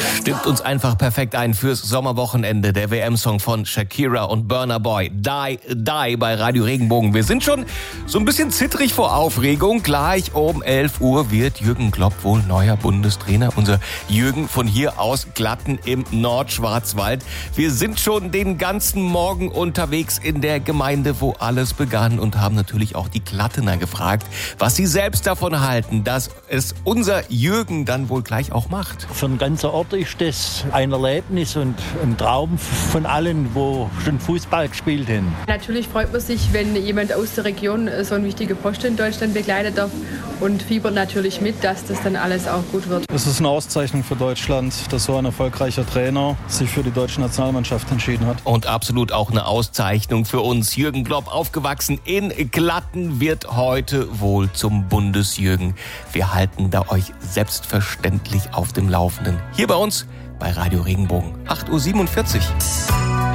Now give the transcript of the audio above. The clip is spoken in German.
Stimmt uns einfach perfekt ein fürs Sommerwochenende. Der WM-Song von Shakira und Burna Boy. Die, Die bei Radio Regenbogen. Wir sind schon so ein bisschen zittrig vor Aufregung. Gleich um 11 Uhr wird Jürgen Klopp wohl neuer Bundestrainer. Unser Jürgen von hier aus Glatten im Nordschwarzwald. Wir sind schon den ganzen Morgen unterwegs in der Gemeinde, wo alles begann und haben natürlich auch die Glattener gefragt, was sie selbst davon halten, dass es unser Jürgen dann wohl gleich auch macht. Für den ganzen Ort ist das ein Erlebnis und ein Traum von allen, wo schon Fußball gespielt haben. Natürlich freut man sich, wenn jemand aus der Region so einen wichtigen Posten in Deutschland begleiten darf und fiebert natürlich mit, dass das dann alles auch gut wird. Es ist eine Auszeichnung für Deutschland, dass so ein erfolgreicher Trainer sich für die deutsche Nationalmannschaft entschieden hat. Und absolut auch eine Auszeichnung für uns. Jürgen Klopp, aufgewachsen in Glatten, wird heute wohl zum Bundesjürgen. Wir halten da euch selbstverständlich auf dem Laufenden. Hier bei uns bei Radio Regenbogen, 8.47 Uhr.